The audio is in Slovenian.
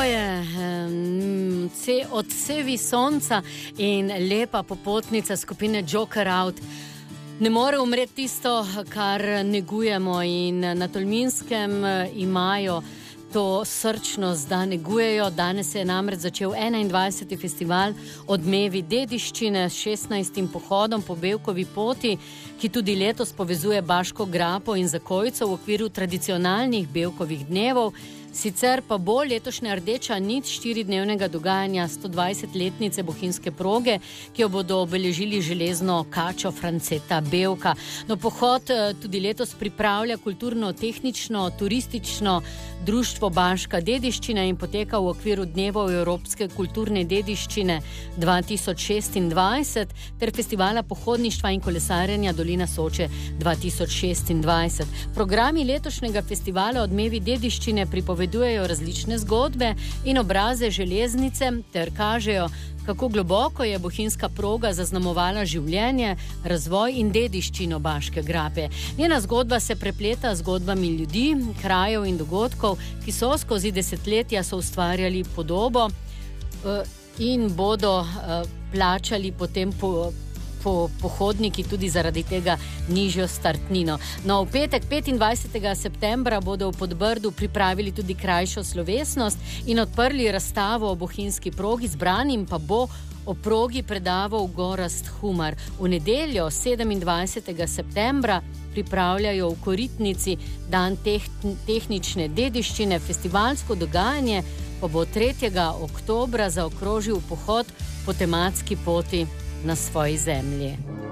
je Odsevi sonca in lepa popotnica skupine Joker Out. Ne more umreti tisto, kar negujemo, in na Tolminskem imajo to srčnost, da negujejo. Danes je namreč začel 21. festival Odmevi dediščine s 16. pohodom po Bevkovi poti, ki tudi letos povezuje Baško grapo in Zakojco v okviru tradicionalnih Bevkovih dnevov. Sicer pa bo letošnja rdeča nit 4-dnevnega dogajanja 120-letnice bohinjske proge, ki jo bodo obeležili železno kačo Franceta Bevka. No, pohod tudi letos pripravlja kulturno-tehnično turistično društvo Baška dediščina in poteka v okviru Dnevov Evropske kulturne dediščine 2026 ter festivala pohodništva in kolesarjenja Dolina Soče 2026. Programi letošnjega festivala Odmevi dediščine pripovedujejo različne zgodbe in obraze železnice ter kažejo, kako globoko je bohinjska proga zaznamovala življenje, razvoj in dediščino Baške grape. Njena zgodba se prepleta z zgodbami ljudi, krajev in dogodkov, ki so skozi desetletja soustvarjali podobo in bodo plačali potem pohodniki tudi zaradi tega nižjo startnino. No, v petek 25. septembra bodo v Podbrdu pripravili tudi krajšo slovesnost in odprli razstavo o bohinjski progi, zbranim pa bo o progi predaval Gorazd Humar. V nedeljo 27. septembra pripravljajo v Koritnici dan tehnične dediščine. Festivalsko dogajanje pa bo 3. oktobra zaokrožil pohod po tematski poti na svoji zemlji.